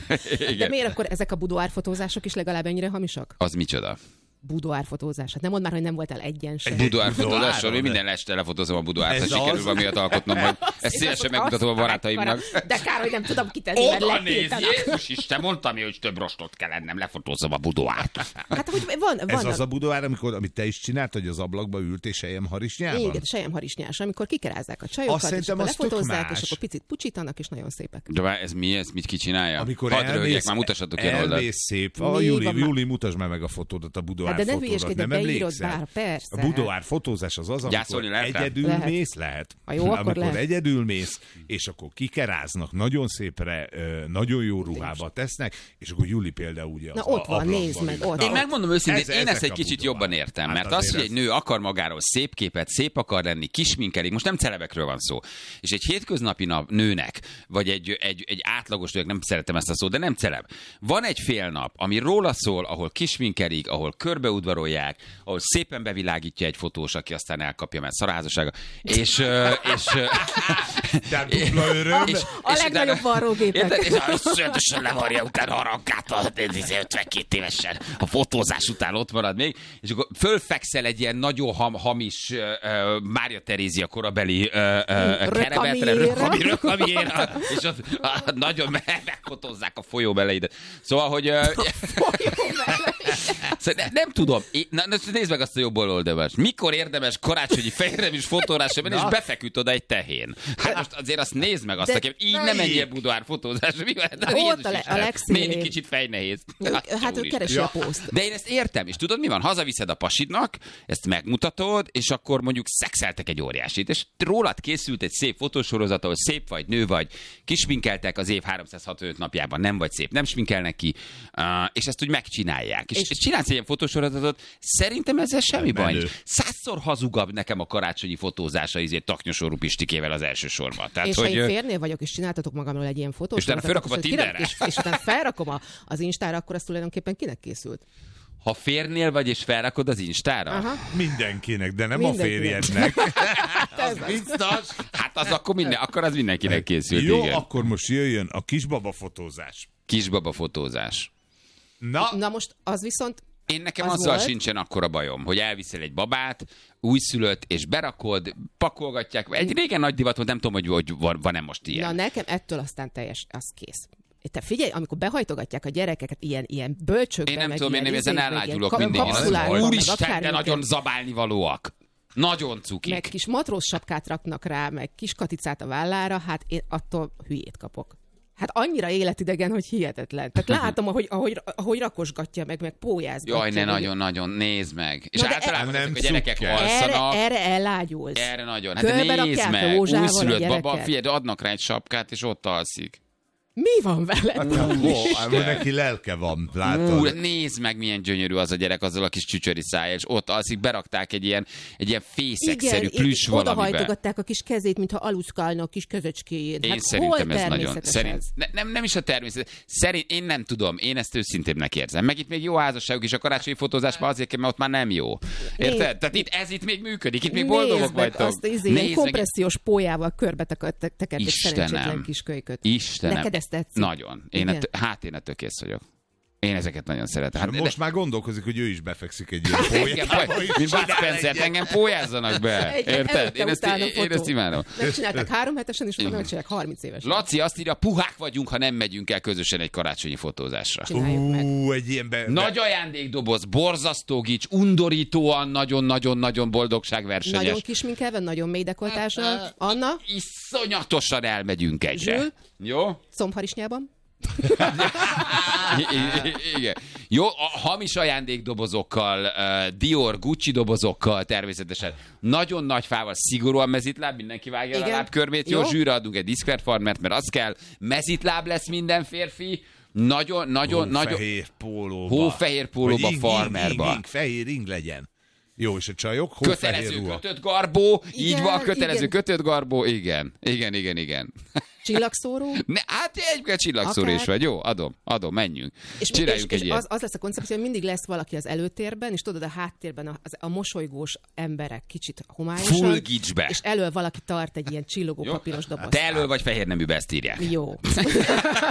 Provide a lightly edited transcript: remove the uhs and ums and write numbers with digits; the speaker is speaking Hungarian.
De miért akkor ezek a budoárfotózások is legalább ennyire hamisak? Az micsoda? Budoárfotózás. Hát nem mondd már, hogy nem voltál egyen sem. Budoárfotózáson, én minden este lefotózom a budoárt, ha sikerül valamiatt alkotnom, hogy ezt szívesen megmutatom a barátaimnak. De kár, hogy nem tudom kitenni, mert Oda néz, letiltanak. Jézus Isten, mondtam én, hogy több rostot kell ennem, lefotózom a budoárt. Hát, hogy van Ez az a budoár, amit te is csináltad, hogy az ablakba ült és selyemharisnyában? igen, selyemharisnyás, amikor kikerázzák a csajokat, és szerintem akkor az tök lefotózzák, más. és akkor picit pucsítanak, és nagyon szépek. De várj, ez mi? Ez mit ki csinálja? Amikor Hadd röhögjek, elmész, már mutassatok ilyen oldalt. elmész szép. Még van már. Júli, mutasd már meg a fotódat, a budoár Hát de ne fotódat. hülyeskedj, Nem beírod emlékszel? bár, persze. A budoár fotózás az, Gyászolni amikor lehet rá? egyedül Lehet. mész, lehet. Ha jó, akkor amikor lehet. egyedül mész, és akkor kikeráznak, nagyon szépre, nagyon jó ruhába tesznek, és akkor Júli például ugye Na, az ott van, ablakban nézd meg, ül. ott. Na, Én megmondom őszintén, én ezek ezt egy a kicsit budoár. jobban értem, Hát mert az, azért hogy egy nő akar magáról szép képet, szép akar lenni, kisminkelik, most nem celebekről van szó, és egy hétköznapi nőnek, vagy egy átlagos nőnek, nem szeretem ezt a szót, de nem celeb. Van egy fél nap, ami róla szól, ahol kisminkelik, ahol körbeudvarolják, ahol szépen bevilágítja egy fotós, aki aztán elkapja, mert szarházassága, és Tehát dupla öröm. A legnagyobb varrógépek. És szöntösen levarja utána a rankát, 52 évesen, a fotózás után ott marad még, és akkor fölfekszel egy ilyen nagyon hamis Mária Terézia korabeli kerevetre, rökamírra, és ott nagyon megfotózzák a folyó beleidet. Szóval, hogy... Szóval nem tudom. Nézd meg azt a jobb oldalast. Mikor érdemes karácsonyi fehérneműs fotózásra menni, és befeküdt oda egy tehén? Hát most azért azt nézd meg azt, hogy így nem menjél budoár fotózásra. Ott a legszínűbb. Még kicsit fejnehéz. Hát ő keresi a pószt. De én ezt értem, és tudod mi van? Hazaviszed a pasidnak, ezt megmutatod, és akkor mondjuk szexeltek egy óriásit, és rólad készült egy szép fotósorozat, ahol szép vagy, nő vagy, kisminkeltek az év 365 napjában, nem vagy szép, nem sminkelnek ki, és ezt úgy megcsinálják. És csinálsz egy ilyen fotósorozatot, szerintem ezzel semmi baj nincs. 100-szor hazugabb nekem a karácsonyi fotózása Taknyosorú Pistikével az első sorban. Tehát, És hogy, ha én férnél vagyok, és csináltatok magamról egy ilyen fotót, és utána felrakom a Tinderre. és utána felrakom az Instára, akkor az tulajdonképpen kinek készült? ha férnél vagy, és felrakod az Instára? Aha. Mindenkinek, de nem Mindenkinek. a férjednek. Az biztos. Hát az akkor az mindenkinek készült, Jó, igen. akkor most jöjjön a kisbaba fotózás. Kisbaba fotózás. Na most az viszont Én nekem az azzal volt. sincsen akkora bajom, hogy elviszel egy babát, újszülött, és berakod, pakolgatják. Egy régen nagy divat volt, nem tudom, hogy van-e most ilyen. Na nekem ettől aztán teljes, az kész. Te figyelj, amikor behajtogatják a gyerekeket ilyen bölcsökbe, Én nem meg tudom, én ilyen nem ezen izékbe, ellágyulok ilyen mindig. kapszulákba, meg Úristen, de akármiket. nagyon zabálni valóak. Nagyon cukik. Meg kis matróz sapkát raknak rá, meg kis katicát a vállára, hát én attól hülyét kapok. Hát annyira életidegen, hogy hihetetlen. Tehát látom, ahogy rakosgatja meg pólyázgatja. Jaj, ne meg. nagyon, nézd meg. És Na de általában nem ezek a gyerekek cukker. alszanak. Erre ellágyulsz. Erre nagyon. Hát de Körbe nézd rakják meg, rózsával a újszülött baba, gyereket. figyelj, de adnak rá egy sapkát, és ott alszik. Mi van veled? Neki lelke van, látod? Nézd meg, milyen gyönyörű az a gyerek azzal a kis csücsöri szájjal, és ott alszik, berakták egy ilyen fészekszerű plüss valamibe. odahajtogatták a kis kezét, mintha aluszkálna a kis kezecskéjét. Én Hát szerintem hol ez nagyon... természetes ez? Nem is a természet. Én nem tudom, én ezt őszintébbnek érzem. Meg itt még jó házasságok is, a karácsonyi fotózásban azért kell, mert ott már nem jó. Érted? Tehát ez itt még működik, itt még boldogok Nézd meg vagytok. azt ilyen kompressziós pólyával körbe tekert egy szerencsétlen Istenem. kis kölyköt. Istenem. Neked ez tetszik? Nagyon. Én Igen. ettől kész vagyok. Én ezeket nagyon szeretem. Hát, Most már gondolkozik, hogy ő is befekszik egy ilyen pólyába. mint Bud Spencer, engem pólyázzanak be. Érted? Én ezt imádom. Megcsinálták 3 hetesen, és utána megcsinálják 30 évesen. Laci azt írja, puhák vagyunk, ha nem megyünk el közösen egy karácsonyi fotózásra. Csináljuk meg. Egy ilyen Nagy ajándékdoboz, borzasztó gics, undorítóan, nagyon-nagyon-nagyon boldogságversenyes. Nagyon kisminkelve, nagyon mély dekoltással. Anna, Iszonyatosan elmegyünk egyre. Zsül? Jó? combharisnyában. Igen. Jó, a hamis ajándékdobozokkal, Dior, Gucci dobozokkal természetesen. Nagyon nagy fával, szigorúan mezitláb, mindenki vágja a Igen. lábkörmét. Jó, Jó. zsűre adunk egy diszkvert farmert, mert az kell. Mezitláb lesz minden férfi. Nagyon. hófehér pólóba. Hófehér pólóba, Vagy farmerba. fehér ing legyen. Jó, és a csajok hófehér Kötelező ruha. kötött garbó, így Igen, van, kötelező igen. kötött garbó, igen. Csillagszóró. Hát egy csillagszóró Akár. is vagy, jó, adom, menjünk. És Csináljunk egy ilyet. az lesz a koncepció, hogy mindig lesz valaki az előtérben, és tudod, a háttérben a mosolygós emberek kicsit homályosan. Full gicsbe. És elől valaki tart egy ilyen csillogó Jó? papíros dobozt. Te elől vagy fehér neműbe, ezt írják. Jó.